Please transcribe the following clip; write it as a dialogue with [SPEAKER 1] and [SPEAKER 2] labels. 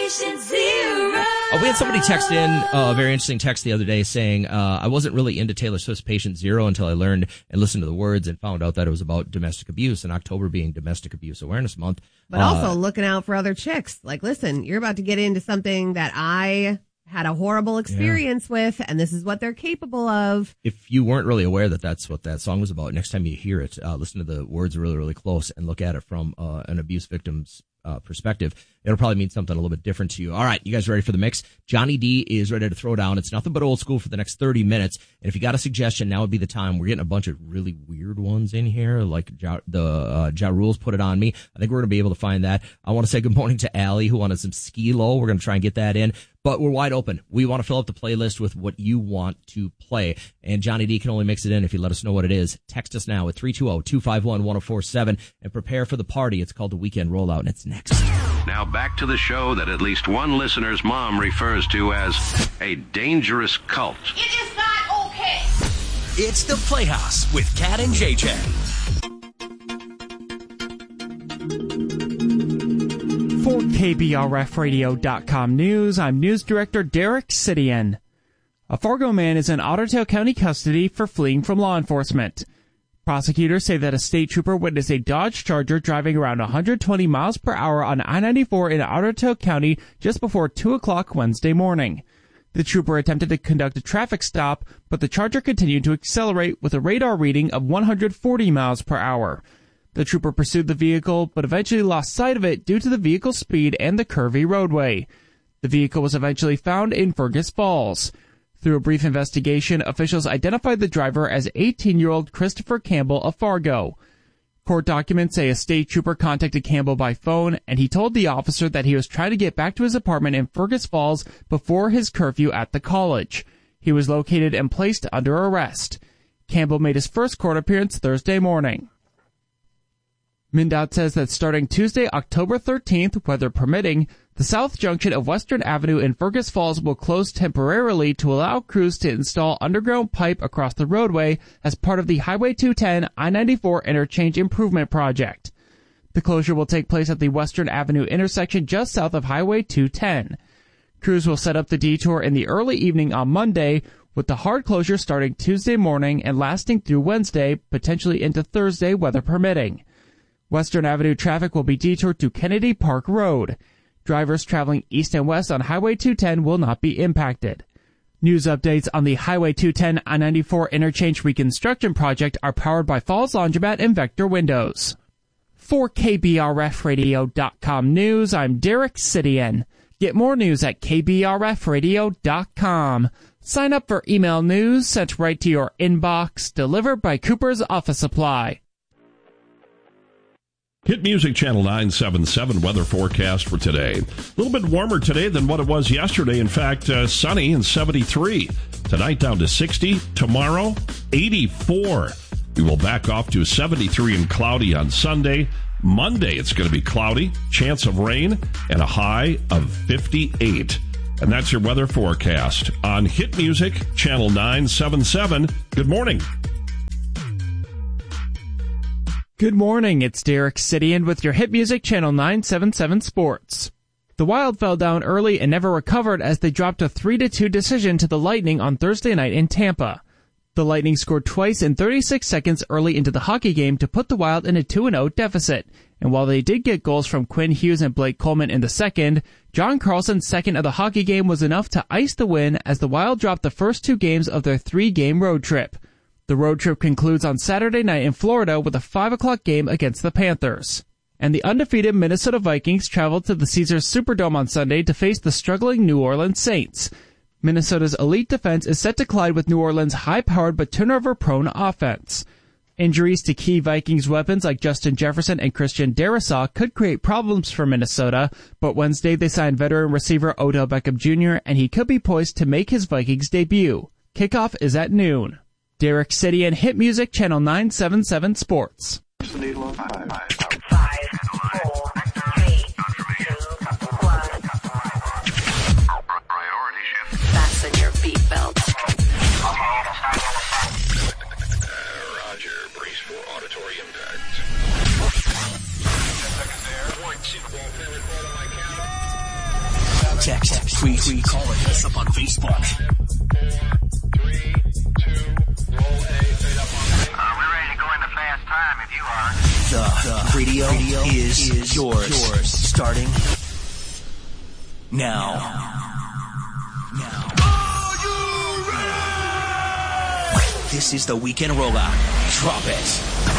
[SPEAKER 1] patient zero.
[SPEAKER 2] We had somebody text in a very interesting text the other day saying, I wasn't really into Taylor Swift's Patient Zero until I learned and listened to the words and found out that it was about domestic abuse, and October being Domestic Abuse Awareness Month.
[SPEAKER 3] But also looking out for other chicks. Like, listen, you're about to get into something that I had a horrible experience with, and this is what they're capable of.
[SPEAKER 2] If you weren't really aware that that's what that song was about, next time you hear it, listen to the words really, really close and look at it from an abuse victim's perspective. It'll probably mean something a little bit different to you. All right, you guys ready for the mix? Johnny D is ready to throw down. It's nothing but old school for the next 30 minutes. And if you got a suggestion, now would be the time. We're getting a bunch of really weird ones in here, like Ja Rule's Put It On Me. I think we're going to be able to find that. I want to say good morning to Allie, who wanted some Ski-Lo. We're going to try and get that in. But we're wide open. We want to fill up the playlist with what you want to play. And Johnny D can only mix it in if you let us know what it is. Text us now at 320-251-1047 and prepare for the party. It's called the Weekend Rollout, and it's next.
[SPEAKER 4] Now back to the show that at least one listener's mom refers to as a dangerous cult.
[SPEAKER 1] It is not okay.
[SPEAKER 5] It's the Playhouse with Kat and JJ.
[SPEAKER 6] For KBRFradio.com News, I'm News Director Derek Sidian. A Fargo man is in Otter Tail County custody for fleeing from law enforcement. Prosecutors say that a state trooper witnessed a Dodge Charger driving around 120 miles per hour on I-94 in Otter Tail County just before 2 o'clock Wednesday morning. The trooper attempted to conduct a traffic stop, but the Charger continued to accelerate with a radar reading of 140 miles per hour. The trooper pursued the vehicle, but eventually lost sight of it due to the vehicle's speed and the curvy roadway. The vehicle was eventually found in Fergus Falls. Through a brief investigation, officials identified the driver as 18-year-old Christopher Campbell of Fargo. Court documents say a state trooper contacted Campbell by phone, and he told the officer that he was trying to get back to his apartment in Fergus Falls before his curfew at the college. He was located and placed under arrest. Campbell made his first court appearance Thursday morning. MnDOT says that starting Tuesday, October 13th, weather permitting, the south junction of Western Avenue in Fergus Falls will close temporarily to allow crews to install underground pipe across the roadway as part of the Highway 210 I-94 interchange improvement project. The closure will take place at the Western Avenue intersection just south of Highway 210. Crews will set up the detour in the early evening on Monday, with the hard closure starting Tuesday morning and lasting through Wednesday, potentially into Thursday, weather permitting. Western Avenue traffic will be detoured to Kennedy Park Road. Drivers traveling east and west on Highway 210 will not be impacted. News updates on the Highway 210 I-94 interchange reconstruction project are powered by Falls Laundromat and Vector Windows. For KBRFradio.com News, I'm Derek Sidian. Get more news at KBRFradio.com. Sign up for email news sent right to your inbox, delivered by Cooper's Office Supply.
[SPEAKER 7] Hit Music Channel 977 weather forecast for today. A little bit warmer today than what it was yesterday. In fact, sunny and 73. Tonight down to 60. Tomorrow, 84. We will back off to 73 and cloudy on Sunday. Monday, it's going to be cloudy, chance of rain, and a high of 58. And that's your weather forecast on Hit Music Channel 977. Good morning.
[SPEAKER 6] Good morning, it's Derek Sidian with your Hit Music Channel 977 Sports. The Wild fell down early and never recovered as they dropped a 3-2 decision to the Lightning on Thursday night in Tampa. The Lightning scored twice in 36 seconds early into the hockey game to put the Wild in a 2-0 deficit. And while they did get goals from Quinn Hughes and Blake Coleman in the second, John Carlson's second of the hockey game was enough to ice the win as the Wild dropped the first 2 games of their 3-game road trip. The road trip concludes on Saturday night in Florida with a 5 o'clock game against the Panthers. And the undefeated Minnesota Vikings traveled to the Caesars Superdome on Sunday to face the struggling New Orleans Saints. Minnesota's elite defense is set to collide with New Orleans' high-powered but turnover-prone offense. Injuries to key Vikings weapons like Justin Jefferson and Christian Darrisaw could create problems for Minnesota, but Wednesday they signed veteran receiver Odell Beckham Jr., and he could be poised to make his Vikings debut. Kickoff is at noon. Derek Sidian, Hit Music, Channel 977 Sports.
[SPEAKER 1] 5, 4, 3, 2, 1. Priority shift. Fasten your seatbelt.
[SPEAKER 4] Roger, brace for auditory impact. 10 seconds there. 1, 2, 3, record on my count.
[SPEAKER 5] text, tweet, call or hit us up on Facebook.
[SPEAKER 8] 3, 2, roll A, fade up on B.
[SPEAKER 9] We're ready to go into fast time if you are.
[SPEAKER 5] The radio is yours. Starting now. Are you ready? This is the weekend rollout. Drop it.